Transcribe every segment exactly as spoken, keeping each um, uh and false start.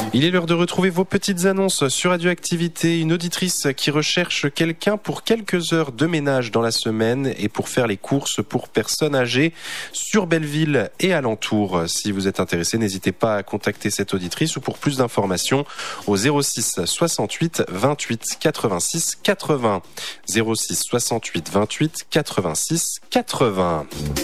Il est l'heure de retrouver vos petites annonces sur Radioactivité. Une auditrice qui recherche quelqu'un pour quelques heures de ménage dans la semaine et pour faire les courses pour personnes âgées sur Belleville et alentour. Si vous êtes intéressé, n'hésitez pas à contacter cette auditrice ou pour plus d'informations au zéro six soixante-huit vingt-huit quatre-vingt-six quatre-vingts. zéro six soixante-huit vingt-huit quatre-vingt-six quatre-vingts.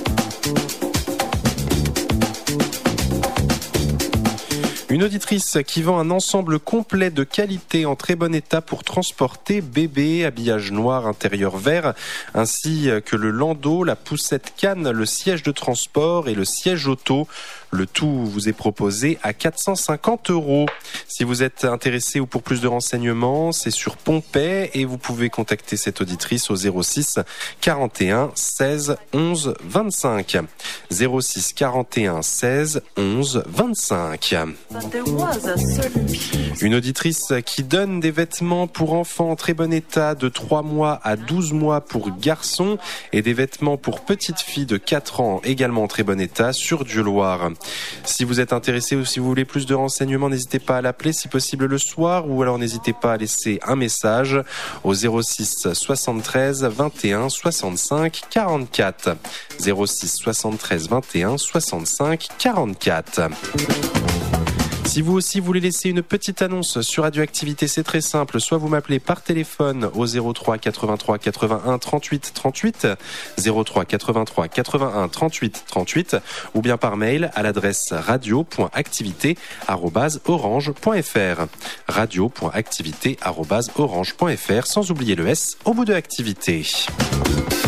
Une auditrice qui vend un ensemble complet de qualité en très bon état pour transporter bébé, habillage noir, intérieur vert, ainsi que le landau, la poussette canne, le siège de transport et le siège auto. Le tout vous est proposé à quatre cent cinquante euros. Si vous êtes intéressé ou pour plus de renseignements, c'est sur Pompey et vous pouvez contacter cette auditrice au zéro six quarante et un seize onze vingt-cinq. zéro six quarante et un seize onze vingt-cinq. Une auditrice qui donne des vêtements pour enfants en très bon état de trois mois à douze mois pour garçons et des vêtements pour petites filles de quatre ans également en très bon état sur Dieu-Loire. Si vous êtes intéressé ou si vous voulez plus de renseignements, n'hésitez pas à l'appeler si possible le soir ou alors n'hésitez pas à laisser un message au zéro six soixante-treize vingt et un soixante-cinq quarante-quatre. zéro six soixante-treize vingt et un soixante-cinq quarante-quatre. Si vous aussi voulez laisser une petite annonce sur Radioactivité, c'est très simple. Soit vous m'appelez par téléphone au zéro trois quatre-vingt-trois quatre-vingt-un trente-huit trente-huit, zéro trois quatre-vingt-trois quatre-vingt-un trente-huit trente-huit, ou bien par mail à l'adresse radio point activité arobase orange point f r. radio point activité arobase orange point f r, sans oublier le S au bout de activité.